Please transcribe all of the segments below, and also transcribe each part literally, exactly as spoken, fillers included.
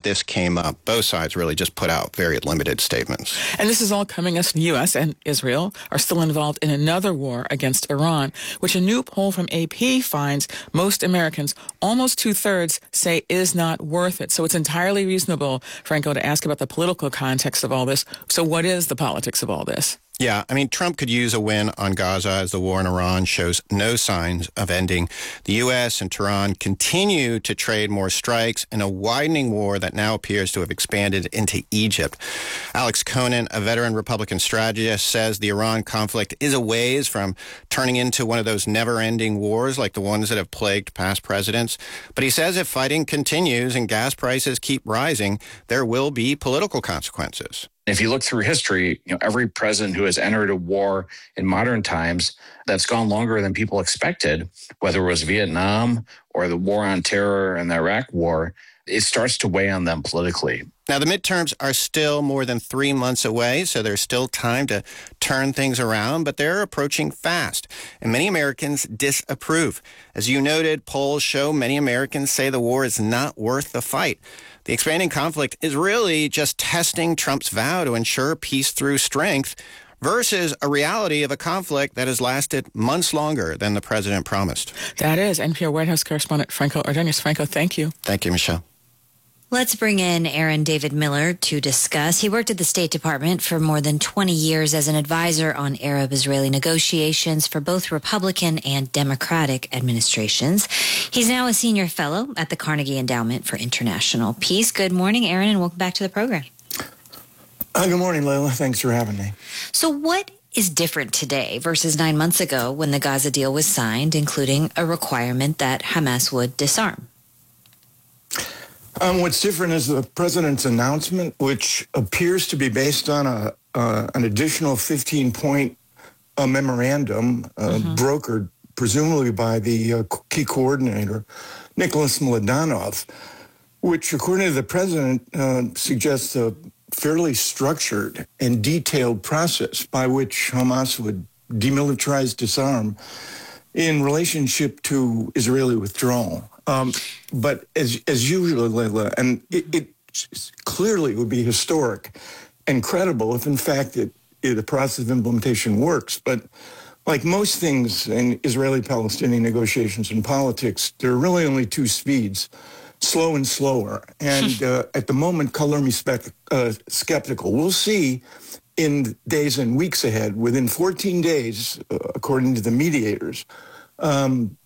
this came up, both sides really just put out very limited statements. And this is all coming as the U S and Israel are still involved in another war against Iran, which a new poll from A P finds most Americans, almost two-thirds, say is not worth it. So it's entirely reasonable, Franco, to ask about the political context of all this. So what is the politics of all this? Yeah, I mean, Trump could use a win on Gaza as the war in Iran shows no signs of ending. The U S and Tehran continue to trade more strikes in a widening war that now appears to have expanded into Egypt. Alex Conan, a veteran Republican strategist, says the Iran conflict is a ways from turning into one of those never-ending wars like the ones that have plagued past presidents. But he says if fighting continues and gas prices keep rising, there will be political consequences. If you look through history, you know, every president who has entered a war in modern times that's gone longer than people expected, whether it was Vietnam or the war on terror and the Iraq war, it starts to weigh on them politically. Now, the midterms are still more than three months away, so there's still time to turn things around, but they're approaching fast, and many Americans disapprove. As you noted, polls show many Americans say the war is not worth the fight. The expanding conflict is really just testing Trump's vow to ensure peace through strength versus a reality of a conflict that has lasted months longer than the president promised. That is N P R White House correspondent Franco Ordonez. Franco, thank you. Thank you, Michelle. Let's bring in Aaron David Miller to discuss. He worked at the State Department for more than twenty years as an advisor on Arab-Israeli negotiations for both Republican and Democratic administrations. He's now a senior fellow at the Carnegie Endowment for International Peace. Good morning, Aaron, and welcome back to the program. Uh, good morning, Layla. Thanks for having me. So what is different today versus nine months ago when the Gaza deal was signed, including a requirement that Hamas would disarm? Um, what's different is the president's announcement, which appears to be based on a uh, an additional fifteen-point uh, memorandum uh, mm-hmm. brokered presumably by the uh, key coordinator, Nicholas Mladenov, which, according to the president, uh, suggests a fairly structured and detailed process by which Hamas would demilitarize, disarm in relationship to Israeli withdrawal. Um, but as as usual, Layla, and it, it clearly would be historic and credible if, in fact, it, it, the process of implementation works. But like most things in Israeli-Palestinian negotiations and politics, there are really only two speeds, slow and slower. And uh, at the moment, color me spec- uh, skeptical. We'll see in days and weeks ahead, within fourteen days, uh, according to the mediators, um,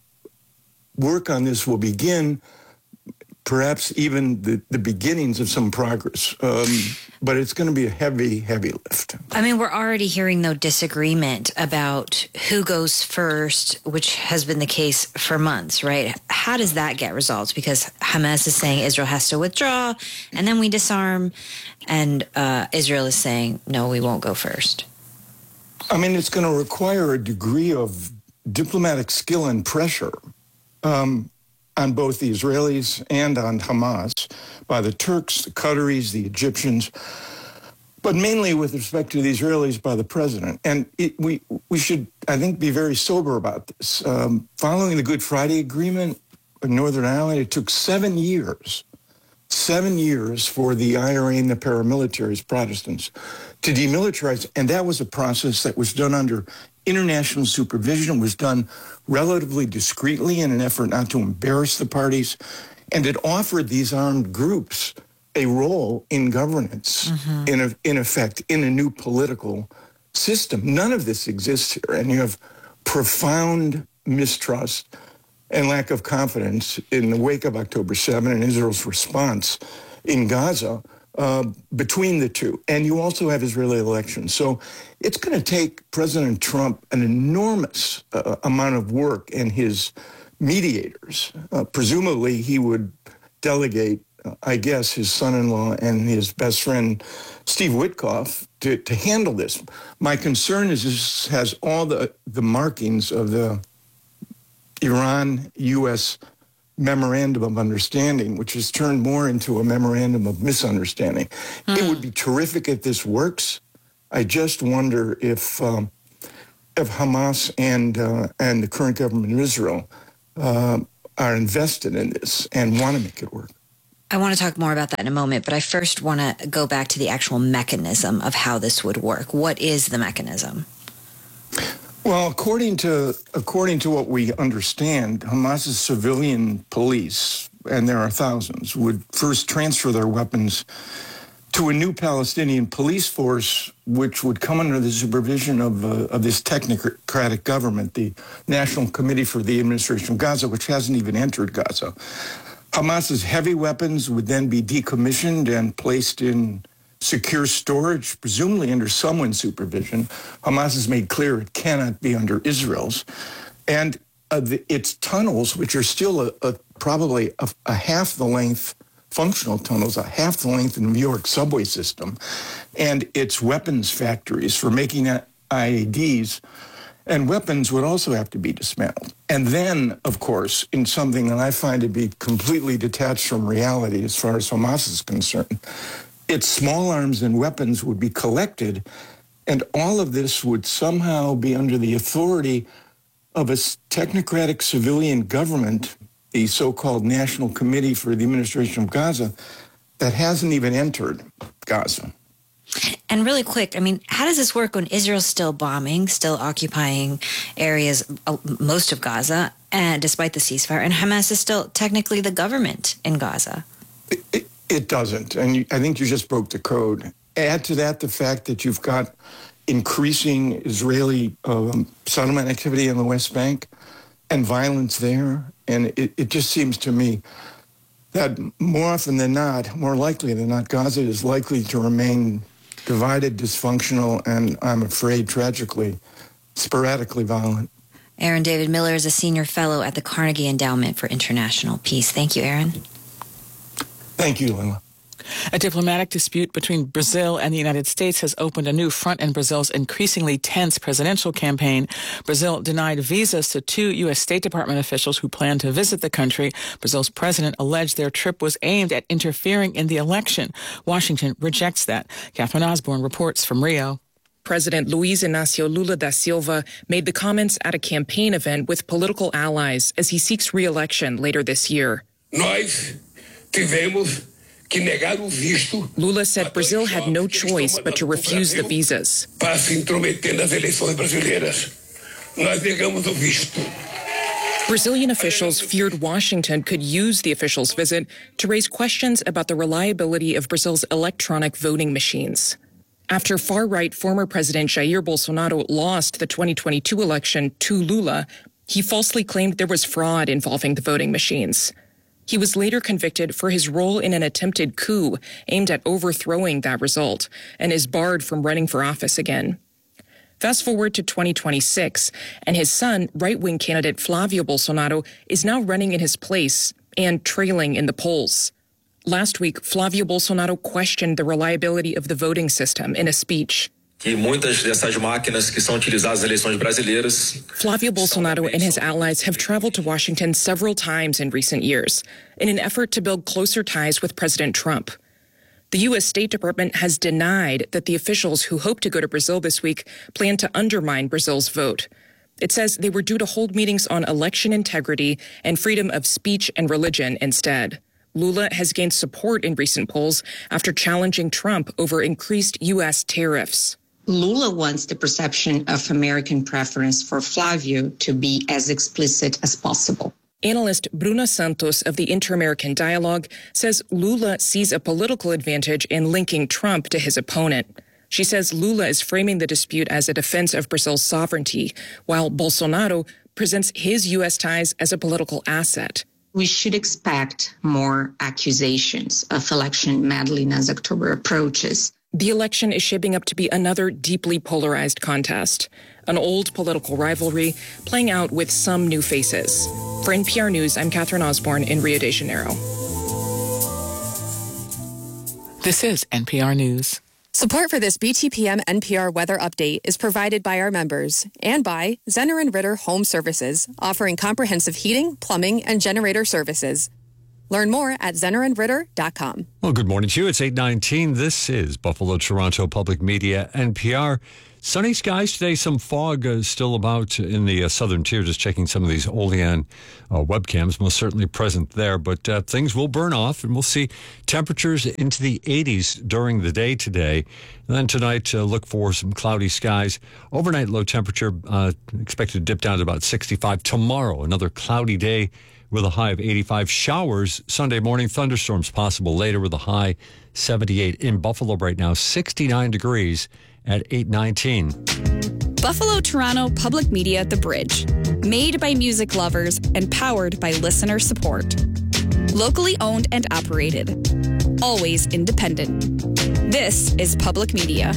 work on this will begin, perhaps even the, the beginnings of some progress. Um, but it's going to be a heavy, heavy lift. I mean, we're already hearing, though, disagreement about who goes first, which has been the case for months, right? How does that get resolved? Because Hamas is saying Israel has to withdraw, and then we disarm, and uh, Israel is saying, no, we won't go first. I mean, it's going to require a degree of diplomatic skill and pressure Um, on both the Israelis and on Hamas by the Turks, the Qataris, the Egyptians, but mainly with respect to the Israelis by the president. And it, we we should, I think, be very sober about this. Um, following the Good Friday Agreement in Northern Ireland, it took seven years, seven years for the I R A and the paramilitaries, Protestants, to demilitarize. And that was a process that was done under international supervision, was done relatively discreetly in an effort not to embarrass the parties, and it offered these armed groups a role in governance, mm-hmm. in, a, in effect, in a new political system. None of this exists here, and you have profound mistrust and lack of confidence in the wake of October seventh and Israel's response in Gaza uh, between the two. And you also have Israeli elections. So it's going to take President Trump an enormous uh, amount of work and his mediators. Uh, presumably, he would delegate, uh, I guess, his son-in-law and his best friend, Steve Witkoff, to, to handle this. My concern is this has all the, the markings of the Iran-U S memorandum of understanding, which has turned more into a memorandum of misunderstanding. Mm. It would be terrific if this works. I just wonder if um, if Hamas and uh, and the current government of Israel uh, are invested in this and want to make it work. I want to talk more about that in a moment, but I first want to go back to the actual mechanism of how this would work. What is the mechanism? Well, according to according to what we understand, Hamas's civilian police, and there are thousands, would first transfer their weapons to a new Palestinian police force, which would come under the supervision of, uh, of this technocratic government, the National Committee for the Administration of Gaza, which hasn't even entered Gaza. Hamas's heavy weapons would then be decommissioned and placed in secure storage, presumably under someone's supervision. Hamas has made clear it cannot be under Israel's. And uh, the, its tunnels, which are still a, a, probably a, a half the length, functional tunnels, a half the length of the New York subway system, and its weapons factories for making I E Ds and weapons would also have to be dismantled. And then, of course, in something that I find to be completely detached from reality as far as Hamas is concerned, its small arms and weapons would be collected, and all of this would somehow be under the authority of a technocratic civilian government, the so-called National Committee for the Administration of Gaza, that hasn't even entered Gaza. And really quick, I mean, how does this work when Israel's still bombing, still occupying areas, most of Gaza, and despite the ceasefire, and Hamas is still technically the government in Gaza? It, it, it doesn't, and you, I think you just broke the code. Add to that the fact that you've got increasing Israeli um, settlement activity in the West Bank and violence there, and it, it just seems to me that more often than not, more likely than not, Gaza is likely to remain divided, dysfunctional, and I'm afraid, tragically, sporadically violent. Aaron David Miller is a senior fellow at the Carnegie Endowment for International Peace. Thank you, Aaron. Thank you, Lila. A diplomatic dispute between Brazil and the United States has opened a new front in Brazil's increasingly tense presidential campaign. Brazil denied visas to two U S. State Department officials who planned to visit the country. Brazil's president alleged their trip was aimed at interfering in the election. Washington rejects that. Catherine Osborne reports from Rio. President Luiz Inácio Lula da Silva made the comments at a campaign event with political allies as he seeks re-election later this year. Nós tivemos que negar o visto. Lula said Brazil had no choice but to refuse the visas. Para se intrometer nas eleições brasileiras. Nós negamos o visto. Brazilian officials feared Washington could use the officials' visit to raise questions about the reliability of Brazil's electronic voting machines. After far-right former President Jair Bolsonaro lost the twenty twenty-two election to Lula, he falsely claimed there was fraud involving the voting machines. He was later convicted for his role in an attempted coup aimed at overthrowing that result and is barred from running for office again. Fast forward to twenty twenty-six, and his son, right-wing candidate Flavio Bolsonaro, is now running in his place and trailing in the polls. Last week, Flavio Bolsonaro questioned the reliability of the voting system in a speech. Que muitas dessas máquinas que são utilizadas nas eleições brasileiras. Flavio Bolsonaro and his allies have traveled to Washington several times in recent years in an effort to build closer ties with President Trump. The U S. State Department has denied that the officials who hope to go to Brazil this week plan to undermine Brazil's vote. It says they were due to hold meetings on election integrity and freedom of speech and religion instead. Lula has gained support in recent polls after challenging Trump over increased U S tariffs. Lula wants the perception of American preference for Flavio to be as explicit as possible. Analyst Bruna Santos of the Inter-American Dialogue says Lula sees a political advantage in linking Trump to his opponent. She says Lula is framing the dispute as a defense of Brazil's sovereignty, while Bolsonaro presents his U S ties as a political asset. We should expect more accusations of election meddling as October approaches. The election is shaping up to be another deeply polarized contest, an old political rivalry playing out with some new faces. For N P R News, I'm Catherine Osborne in Rio de Janeiro. This is N P R News. Support for this B T P M N P R weather update is provided by our members and by Zenner and Ritter Home Services, offering comprehensive heating, plumbing, and generator services. Learn more at zenner and ritter dot com. Well, good morning to you. It's eight nineteen. This is Buffalo Toronto Public Media, N P R. Sunny skies today, some fog uh, still about in the uh, southern tier, just checking some of these Olean uh, webcams, most certainly present there. But uh, things will burn off, and we'll see temperatures into the eighties during the day today. And then tonight, uh, look for some cloudy skies. Overnight low temperature uh, expected to dip down to about sixty-five. Tomorrow, another cloudy day with a high of eighty-five. Showers Sunday morning, thunderstorms possible later with a high seventy-eight. In Buffalo right now, sixty-nine degrees at eight nineteen. Buffalo Toronto Public Media at the Bridge. Made by music lovers and powered by listener support. Locally owned and operated. Always independent. This is Public Media.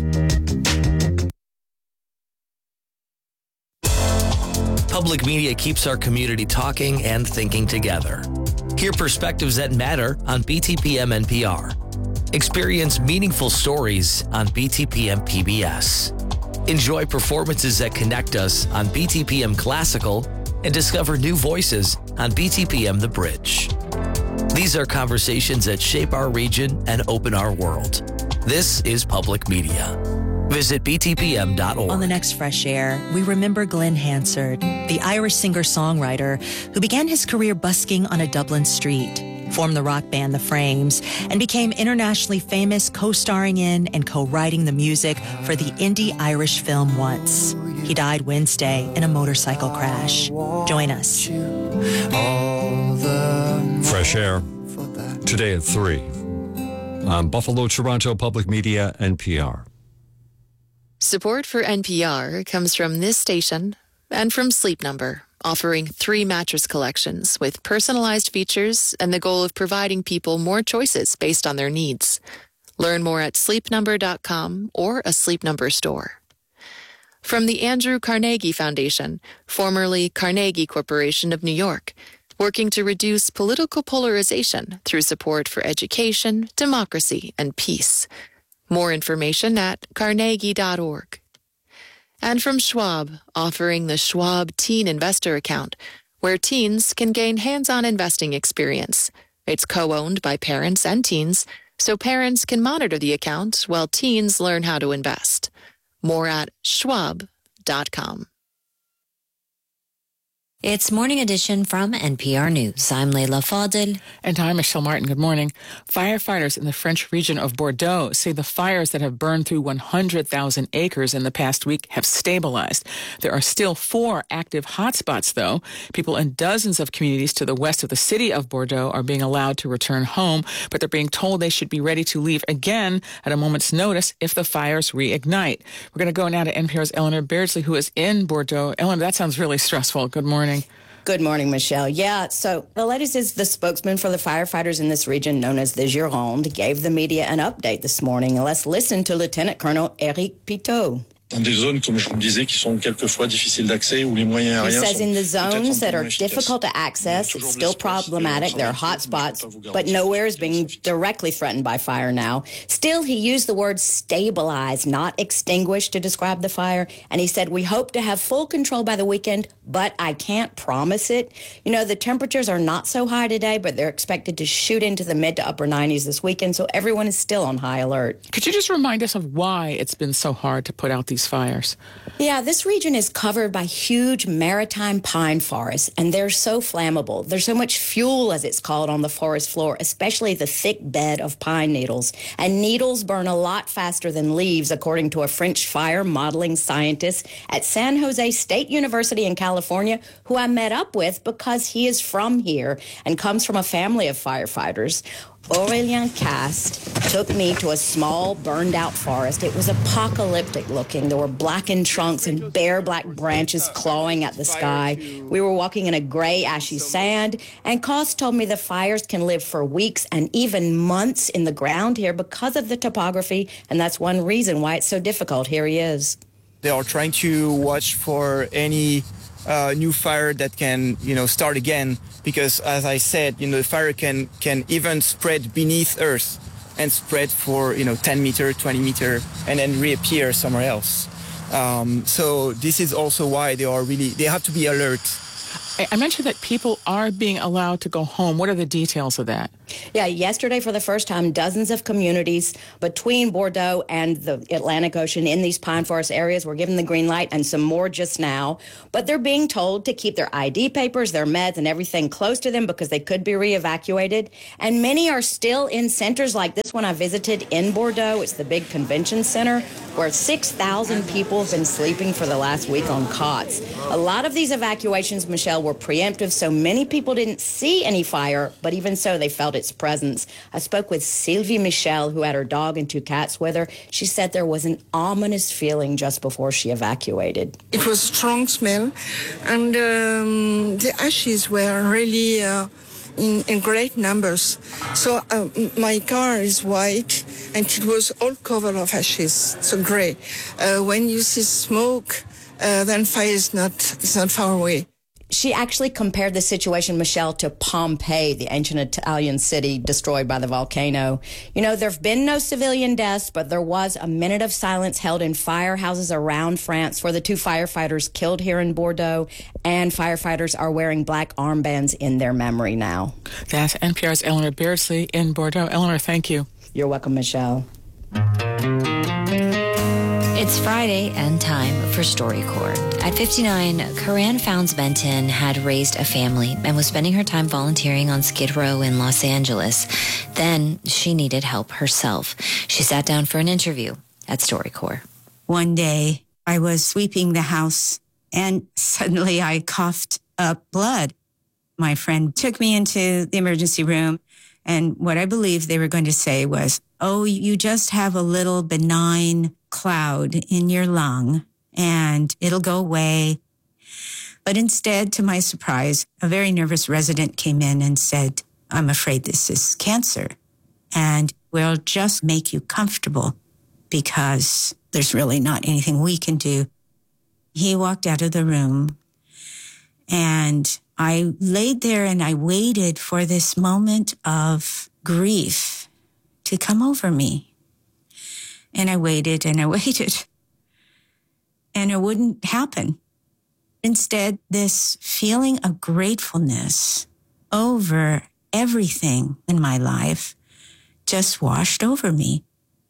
Public media keeps our community talking and thinking together. Hear perspectives that matter on B T P M N P R. Experience meaningful stories on B T P M P B S. Enjoy performances that connect us on B T P M Classical and discover new voices on B T P M The Bridge. These are conversations that shape our region and open our world. This is Public Media. Visit b t p m dot org. On the next Fresh Air, we remember Glenn Hansard, the Irish singer-songwriter who began his career busking on a Dublin street, formed the rock band The Frames, and became internationally famous co-starring in and co-writing the music for the indie Irish film Once. He died Wednesday in a motorcycle crash. Join us. Fresh Air, today at three. On Buffalo Toronto Public Media, N P R. Support for N P R comes from this station and from Sleep Number, offering three mattress collections with personalized features and the goal of providing people more choices based on their needs. Learn more at sleep number dot com or a Sleep Number store. From the Andrew Carnegie Foundation, formerly Carnegie Corporation of New York, working to reduce political polarization through support for education, democracy, and peace. More information at carnegie dot org. And from Schwab, offering the Schwab Teen Investor Account, where teens can gain hands-on investing experience. It's co-owned by parents and teens, so parents can monitor the account while teens learn how to invest. More at schwab dot com. It's Morning Edition from N P R News. I'm Leila Fadel. And I'm Michelle Martin. Good morning. Firefighters in the French region of Bordeaux say the fires that have burned through one hundred thousand acres in the past week have stabilized. There are still four active hotspots, though. People in dozens of communities to the west of the city of Bordeaux are being allowed to return home, but they're being told they should be ready to leave again at a moment's notice if the fires reignite. We're going to go now to N P R's Eleanor Beardsley, who is in Bordeaux. Eleanor, that sounds really stressful. Good morning. Good morning, Michelle. Yeah, so the latest is the spokesman for the firefighters in this region, known as the Gironde, gave the media an update this morning. Let's listen to Lieutenant Colonel Eric Pitot. Dans des zones, comme je vous le disais, qui sont quelquefois difficiles d'accès où les moyens aériens sont. He says in the zones that are difficult to access, it's still problematic. There are hot spots, but nowhere is being directly threatened by fire now. Still, he used the word stabilize, not extinguish, to describe the fire. And he said, we hope to have full control by the weekend, but I can't promise it. You know, the temperatures are not so high today, but they're expected to shoot into the mid to upper nineties this weekend, so everyone is still on high alert. Could you just remind us of why it's been so hard to put out these fires? Yeah, this region is covered by huge maritime pine forests, and they're so flammable. There's so much fuel, as it's called, on the forest floor, especially the thick bed of pine needles. And needles burn a lot faster than leaves, according to a French fire modeling scientist at San Jose State University in California, who I met up with because he is from here and comes from a family of firefighters. Aurélien Cast took me to a small, burned-out forest. It was apocalyptic looking. There were blackened trunks and bare black branches clawing at the sky. We were walking in a gray, ashy sand, and Cast told me the fires can live for weeks and even months in the ground here because of the topography, and that's one reason why it's so difficult. Here he is. They are trying to watch for any uh, new fire that can, you know, start again. Because, as I said, you know, the fire can can even spread beneath Earth and spread for, you know, ten meter, twenty meter, and then reappear somewhere else. Um, so this is also why they are really, they have to be alert I mentioned that people are being allowed to go home. What are the details of that? Yeah, yesterday for the first time, dozens of communities between Bordeaux and the Atlantic Ocean in these pine forest areas were given the green light, and some more just now. But they're being told to keep their I D papers, their meds, and everything close to them because they could be re-evacuated. And many are still in centers like this one I visited in Bordeaux. It's the big convention center where six thousand people have been sleeping for the last week on cots. A lot of these evacuations, Michelle, were preemptive, so many people didn't see any fire, but even so, they felt its presence. I spoke with Sylvie Michel, who had her dog and two cats with her. She said there was an ominous feeling just before she evacuated. It was strong smell, and um, the ashes were really uh, in, in great numbers. So uh, my car is white, and it was all covered of ashes, so gray. Uh, when you see smoke, uh, then fire is not, it's not far away. She actually compared the situation, Michelle, to Pompeii, the ancient Italian city destroyed by the volcano. You know, there have been no civilian deaths, but there was a minute of silence held in firehouses around France for the two firefighters killed here in Bordeaux, and firefighters are wearing black armbands in their memory now. That's N P R's Eleanor Beardsley in Bordeaux. Eleanor, thank you. You're welcome, Michelle. It's Friday and time for StoryCorps. At fifty-nine, Corinne Founds Benton had raised a family and was spending her time volunteering on Skid Row in Los Angeles. Then she needed help herself. She sat down for an interview at StoryCorps. One day, I was sweeping the house and suddenly I coughed up blood. My friend took me into the emergency room, and what I believed they were going to say was, "Oh, you just have a little benign cloud in your lung and it'll go away." But instead, to my surprise, a very nervous resident came in and said, "I'm afraid this is cancer, and we'll just make you comfortable because there's really not anything we can do." He walked out of the room, and I laid there and I waited for this moment of grief to come over me. And I waited and I waited, and it wouldn't happen. Instead, this feeling of gratefulness over everything in my life just washed over me.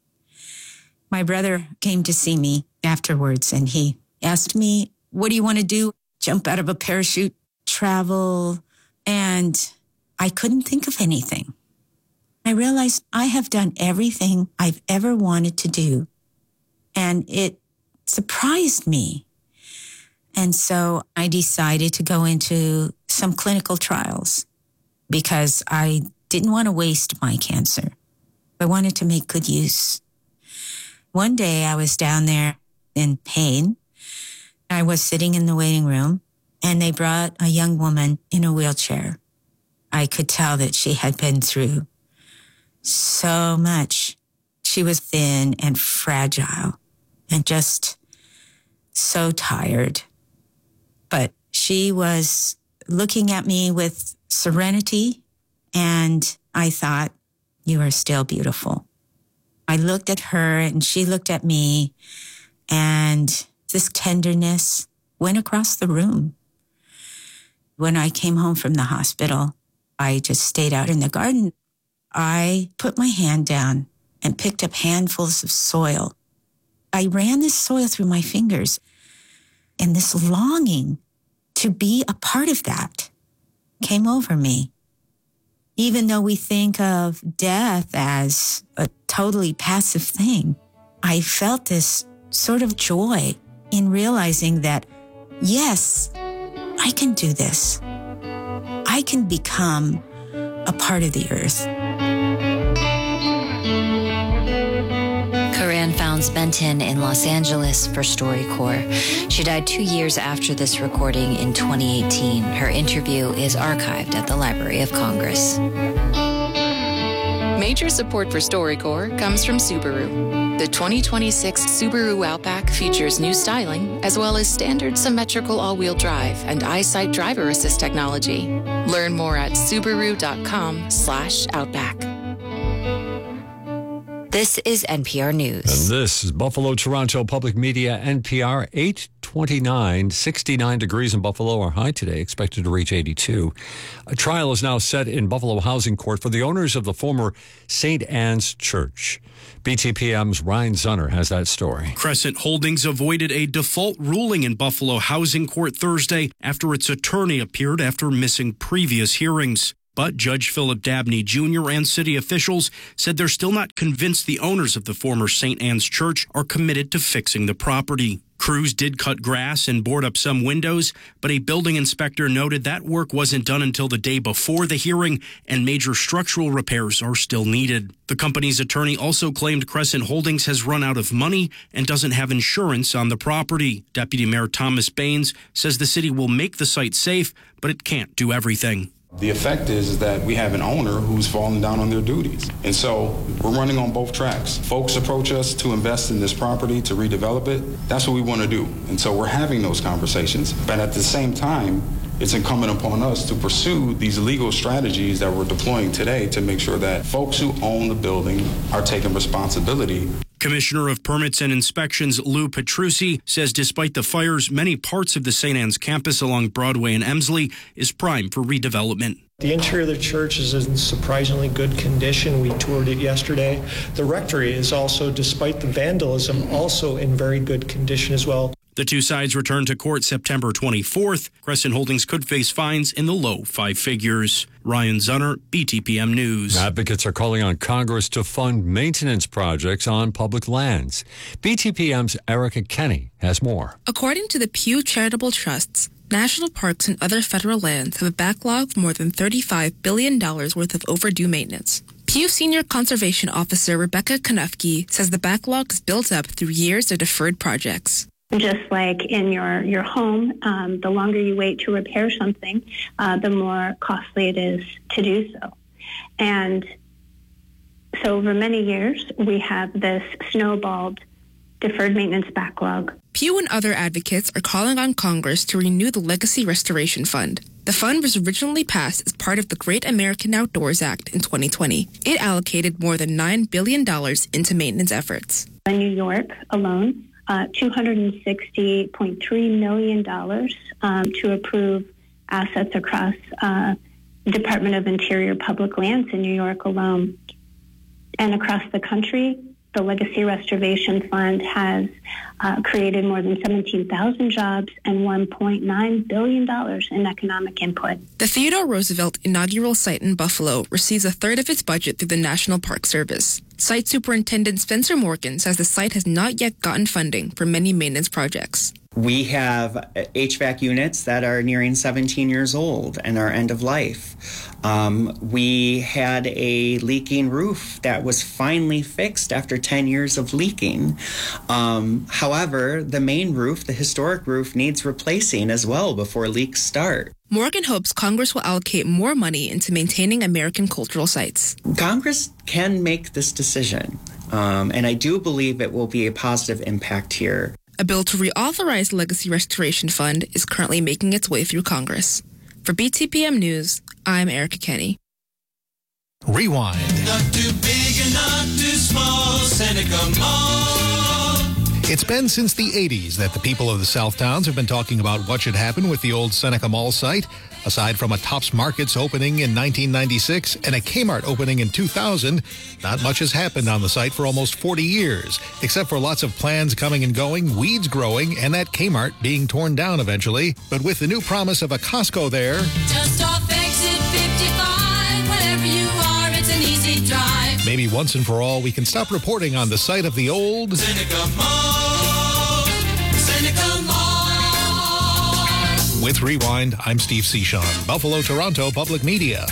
My brother came to see me afterwards, and he asked me, "What do you want to do? Jump out of a parachute, travel?" And I couldn't think of anything. I realized I have done everything I've ever wanted to do, and it surprised me. And so I decided to go into some clinical trials because I didn't want to waste my cancer. I wanted to make good use. One day I was down there in pain. I was sitting in the waiting room, and they brought a young woman in a wheelchair. I could tell that she had been through so much. She was thin and fragile and just so tired. But she was looking at me with serenity, and I thought, "You are still beautiful." I looked at her and she looked at me, and this tenderness went across the room. When I came home from the hospital, I just stayed out in the garden. I put my hand down and picked up handfuls of soil. I ran this soil through my fingers, and this longing to be a part of that came over me. Even though we think of death as a totally passive thing, I felt this sort of joy in realizing that, yes, I can do this. I can become a part of the earth. Corinne Founds Benton in Los Angeles for StoryCorps. She died two years after this recording in twenty eighteen. Her interview is archived at the Library of Congress. Major support for StoryCorps comes from Subaru. The twenty twenty-six Subaru Outback features new styling, as well as standard symmetrical all-wheel drive and EyeSight driver assist technology. Learn more at Subaru.com slash Outback. This is N P R News. And this is Buffalo Toronto Public Media, N P R eight twenty. twenty-nine, sixty-nine degrees in Buffalo. Our high today expected to reach eighty-two. A trial is now set in Buffalo Housing Court for the owners of the former Saint Anne's Church. B T P M's Ryan Zunner has that story. Crescent Holdings avoided a default ruling in Buffalo Housing Court Thursday after its attorney appeared after missing previous hearings. But Judge Philip Dabney Junior and city officials said they're still not convinced the owners of the former Saint Anne's Church are committed to fixing the property. Crews did cut grass and board up some windows, but a building inspector noted that work wasn't done until the day before the hearing, and major structural repairs are still needed. The company's attorney also claimed Crescent Holdings has run out of money and doesn't have insurance on the property. Deputy Mayor Thomas Baines says the city will make the site safe, but it can't do everything. The effect is that we have an owner who's falling down on their duties. And so we're running on both tracks. Folks approach us to invest in this property, to redevelop it. That's what we want to do. And so we're having those conversations. But at the same time, it's incumbent upon us to pursue these legal strategies that we're deploying today to make sure that folks who own the building are taking responsibility. Commissioner of Permits and Inspections Lou Petrucci says despite the fires, many parts of the Saint Anne's campus along Broadway and Emsley is prime for redevelopment. The interior of the church is in surprisingly good condition. We toured it yesterday. The rectory is also, despite the vandalism, also in very good condition as well. The two sides return to court September twenty-fourth. Crescent Holdings could face fines in the low five figures. Ryan Zunner, B T P M News. Advocates are calling on Congress to fund maintenance projects on public lands. B T P M's Erica Kenny has more. According to the Pew Charitable Trusts, national parks and other federal lands have a backlog of more than thirty-five billion dollars worth of overdue maintenance. Pew Senior Conservation Officer Rebecca Konufke says the backlog is built up through years of deferred projects. Just like in your, your home, um, the longer you wait to repair something, uh, the more costly it is to do so. And so over many years, we have this snowballed deferred maintenance backlog. Pew and other advocates are calling on Congress to renew the Legacy Restoration Fund. The fund was originally passed as part of the Great American Outdoors Act in twenty twenty. It allocated more than nine billion dollars into maintenance efforts. In New York alone, Uh, two hundred sixty point three million dollars um, to approve assets across uh, Department of Interior public lands in New York alone. And across the country, the Legacy Restoration Fund has uh, created more than seventeen thousand jobs and one point nine billion dollars in economic input. The Theodore Roosevelt inaugural site in Buffalo receives a third of its budget through the National Park Service. Site Superintendent Spencer Morgan says the site has not yet gotten funding for many maintenance projects. We have H V A C units that are nearing seventeen years old and are end of life. Um, we had a leaking roof that was finally fixed after ten years of leaking. Um, however, the main roof, the historic roof, needs replacing as well before leaks start. Morgan hopes Congress will allocate more money into maintaining American cultural sites. Congress can make this decision, um, and I do believe it will be a positive impact here. A bill to reauthorize the Legacy Restoration Fund is currently making its way through Congress. For B T P M News, I'm Erica Kenny. Rewind. Not too big and not too small, Seneca Mall. It's been since the eighties that the people of the South Towns have been talking about what should happen with the old Seneca Mall site. Aside from a Tops Markets opening in nineteen ninety-six and a Kmart opening in two thousand, not much has happened on the site for almost forty years, except for lots of plans coming and going, weeds growing, and that Kmart being torn down eventually. But with the new promise of a Costco there, Just off exit fifty-five, wherever you are, it's an easy drive. maybe once and for all we can stop reporting on the site of the old Seneca Mall, Seneca Mall. With Rewind, I'm Steve Seashon, Buffalo, Toronto Public Media.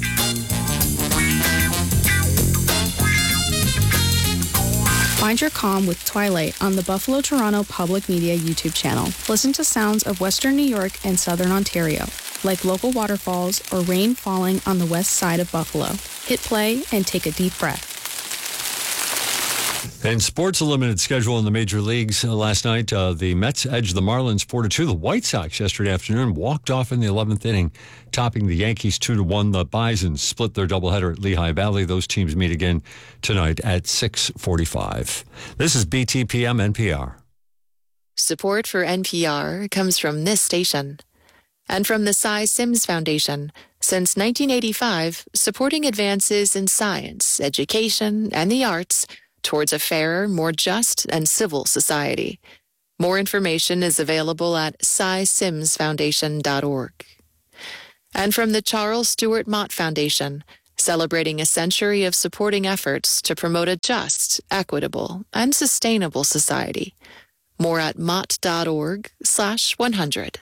Find your calm with Twilight on the Buffalo Toronto Public Media YouTube channel. Listen to sounds of Western New York and Southern Ontario, like local waterfalls or rain falling on the west side of Buffalo. Hit play and take a deep breath. And sports, a limited schedule in the major leagues uh, last night. Uh, the Mets edged the Marlins four to two. The White Sox yesterday afternoon walked off in the eleventh inning, topping the Yankees two to one. The Bisons split their doubleheader at Lehigh Valley. Those teams meet again tonight at six forty-five. This is B T P M N P R. Support for N P R comes from this station and from the Cy Sims Foundation, since nineteen eighty-five, supporting advances in science, education, and the arts towards a fairer, more just, and civil society. More information is available at cy sims foundation dot org. And from the Charles Stewart Mott Foundation, celebrating a century of supporting efforts to promote a just, equitable, and sustainable society. More at mott.org slash 100.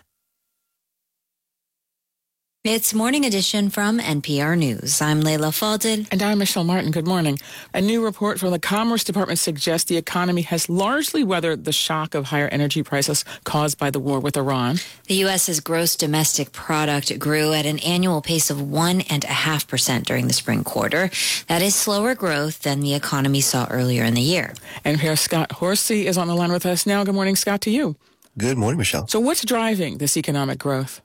It's Morning Edition from N P R News. I'm Layla Falded. And I'm Michelle Martin. Good morning. A new report from the Commerce Department suggests the economy has largely weathered the shock of higher energy prices caused by the war with Iran. The U S's gross domestic product grew at an annual pace of one and a half percent during the spring quarter. That is slower growth than the economy saw earlier in the year. N P R's Scott Horsey is on the line with us now. Good morning, Scott, to you. Good morning, Michelle. So what's driving this economic growth?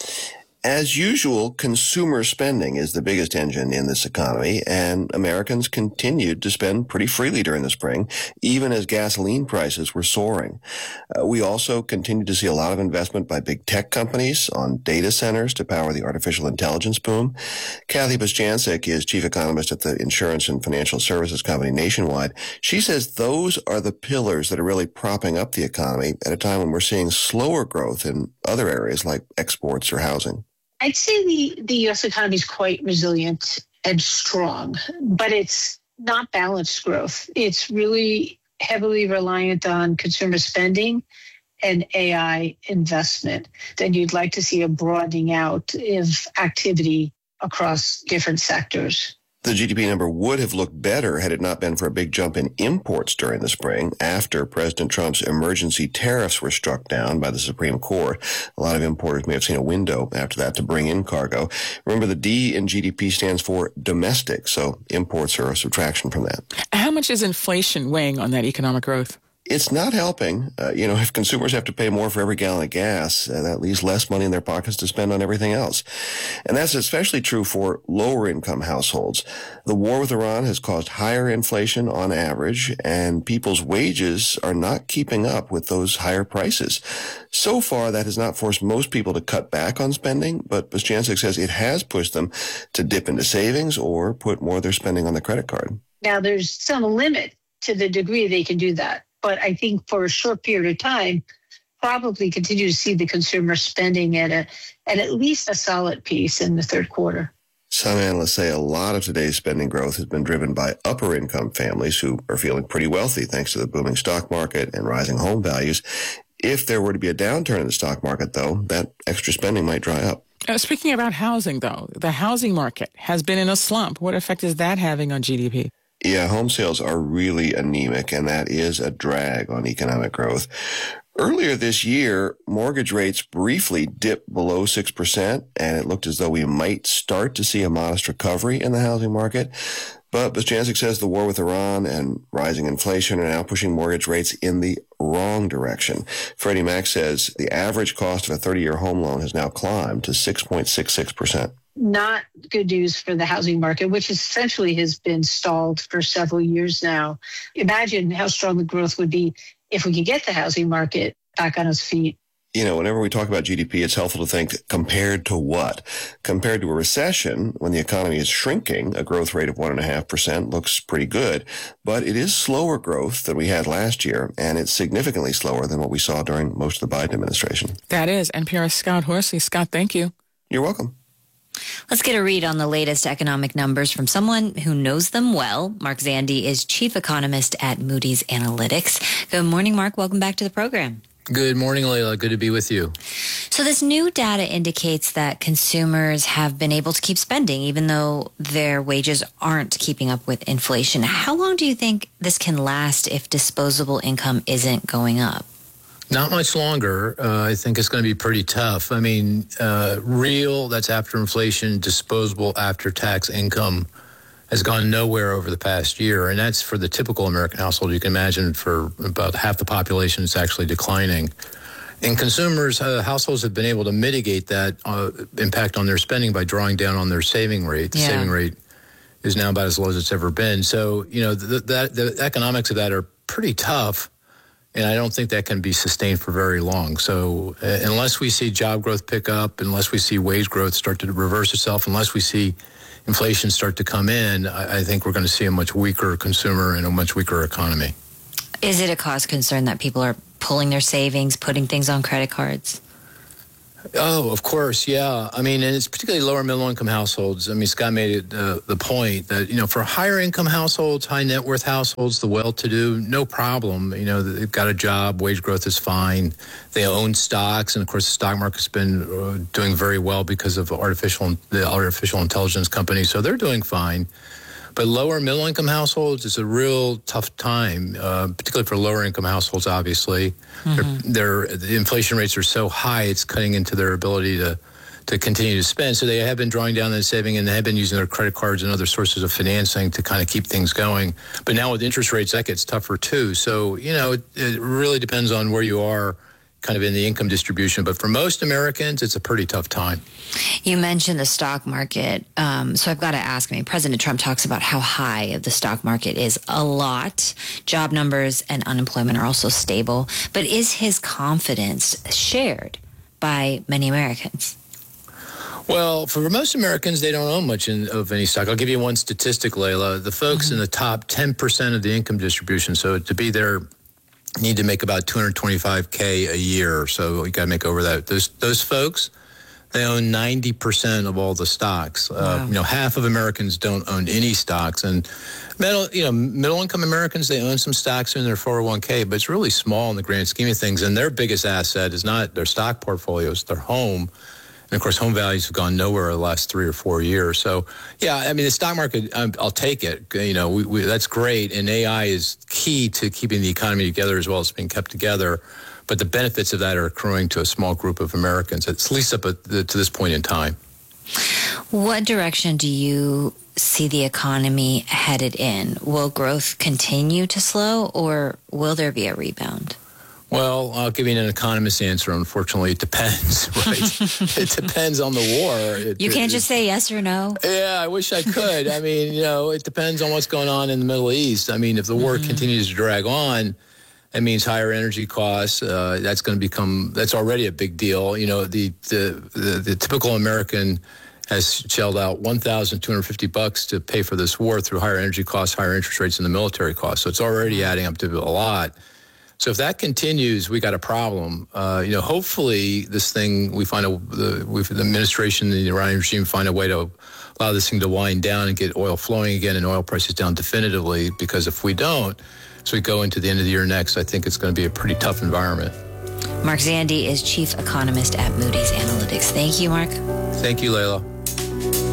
As usual, consumer spending is the biggest engine in this economy, and Americans continued to spend pretty freely during the spring, even as gasoline prices were soaring. Uh, we also continued to see a lot of investment by big tech companies on data centers to power the artificial intelligence boom. Kathy Bostjancic is chief economist at the insurance and financial services company Nationwide. She says those are the pillars that are really propping up the economy at a time when we're seeing slower growth in other areas like exports or housing. I'd say the, the U S economy is quite resilient and strong, but it's not balanced growth. It's really heavily reliant on consumer spending and A I investment. Then you'd like to see a broadening out of activity across different sectors. The G D P number would have looked better had it not been for a big jump in imports during the spring after President Trump's emergency tariffs were struck down by the Supreme Court. A lot of importers may have seen a window after that to bring in cargo. Remember, the D in G D P stands for domestic, so imports are a subtraction from that. How much is inflation weighing on that economic growth? It's not helping. Uh, you know, if consumers have to pay more for every gallon of gas, uh, that leaves less money in their pockets to spend on everything else. And that's especially true for lower income households. The war with Iran has caused higher inflation on average, and people's wages are not keeping up with those higher prices. So far, that has not forced most people to cut back on spending, but Bostjancic says it has pushed them to dip into savings or put more of their spending on the credit card. Now, there's some limit to the degree they can do that. But I think for a short period of time, probably continue to see the consumer spending at a at at least a solid pace in the third quarter. Some analysts say a lot of today's spending growth has been driven by upper income families who are feeling pretty wealthy thanks to the booming stock market and rising home values. If there were to be a downturn in the stock market, though, that extra spending might dry up. Uh, speaking about housing, though, the housing market has been in a slump. What effect is that having on G D P? Yeah, home sales are really anemic, and that is a drag on economic growth. Earlier this year, mortgage rates briefly dipped below six percent, and it looked as though we might start to see a modest recovery in the housing market. But Bostjancic says the war with Iran and rising inflation are now pushing mortgage rates in the wrong direction. Freddie Mac says the average cost of a thirty-year home loan has now climbed to six point six six percent. Not good news for the housing market, which essentially has been stalled for several years now. Imagine how strong the growth would be if we could get the housing market back on its feet. You know, whenever we talk about G D P, it's helpful to think compared to what? Compared to a recession, when the economy is shrinking, a growth rate of one point five percent looks pretty good. But it is slower growth than we had last year, and it's significantly slower than what we saw during most of the Biden administration. That is N P R's Scott Horsey. Scott, thank you. You're welcome. Let's get a read on the latest economic numbers from someone who knows them well. Mark Zandi is chief economist at Moody's Analytics. Good morning, Mark. Welcome back to the program. Good morning, Layla. Good to be with you. So this new data indicates that consumers have been able to keep spending even though their wages aren't keeping up with inflation. How long do you think this can last if disposable income isn't going up? Not much longer. Uh, I think it's going to be pretty tough. I mean, uh, real, that's after inflation, disposable after-tax income has gone nowhere over the past year. And that's for the typical American household. You can imagine for about half the population, it's actually declining. And consumers, uh, households have been able to mitigate that uh, impact on their spending by drawing down on their saving rate. The Yeah. saving rate is now about as low as it's ever been. So, you know, the, that, the economics of that are pretty tough. And I don't think that can be sustained for very long. So uh, unless we see job growth pick up, unless we see wage growth start to reverse itself, unless we see inflation start to come in, I, I think we're going to see a much weaker consumer and a much weaker economy. Is it a cause concern that people are pulling their savings, putting things on credit cards? Oh, of course, yeah. I mean, and it's particularly lower middle income households. I mean, Scott made it uh, the point that, you know, for higher income households, high net worth households, the well-to-do, no problem. You know, they've got a job, wage growth is fine. They own stocks, and of course, the stock market's been uh, doing very well because of artificial the artificial intelligence companies, so they're doing fine. But lower middle income households is a real tough time, uh, particularly for lower income households, obviously. Mm-hmm. Their, their, the inflation rates are so high, it's cutting into their ability to, to continue to spend. So they have been drawing down their saving, and they have been using their credit cards and other sources of financing to kind of keep things going. But now with interest rates, that gets tougher too. So, you know, it, it really depends on where you are kind of in the income distribution. But for most Americans, it's a pretty tough time. You mentioned the stock market. Um, so I've got to ask, I mean, President Trump talks about how high the stock market is a lot. Job numbers and unemployment are also stable. But is his confidence shared by many Americans? Well, for most Americans, they don't own much in, of any stock. I'll give you one statistic, Layla. The folks mm-hmm. in the top ten percent of the income distribution, so to be there, need to make about two hundred twenty-five K a year. So you got to make over that. Those those folks, they own ninety percent of all the stocks. Wow. Uh, you know, half of Americans don't own any stocks, and middle you know middle income Americans, they own some stocks in their four oh one K, but it's really small in the grand scheme of things. And their biggest asset is not their stock portfolios, their home. And of course, home values have gone nowhere the last three or four years. So, yeah, I mean, the stock market, um, I'll take it. You know, we, we, that's great. And A I is key to keeping the economy together as well as being kept together. But the benefits of that are accruing to a small group of Americans, at least up at the, to this point in time. What direction do you see the economy headed in? Will growth continue to slow, or will there be a rebound? Well, I'll give you an economist answer. Unfortunately, it depends, right? It depends on the war. It, you can't just say yes or no. Yeah, I wish I could. I mean, you know, it depends on what's going on in the Middle East. I mean, if the war mm-hmm. continues to drag on, that means higher energy costs. Uh, that's going to become, that's already a big deal. You know, the the, the, the typical American has shelled out one thousand two hundred fifty bucks to pay for this war through higher energy costs, higher interest rates, and the military costs. So it's already adding up to a lot. So if that continues, we got a problem. Uh, you know, hopefully this thing, we find a, the, we, the administration and the Iranian regime find a way to allow this thing to wind down and get oil flowing again and oil prices down definitively, because if we don't, as we go into the end of the year next, I think it's going to be a pretty tough environment. Mark Zandi is chief economist at Moody's Analytics. Thank you, Mark. Thank you, Layla.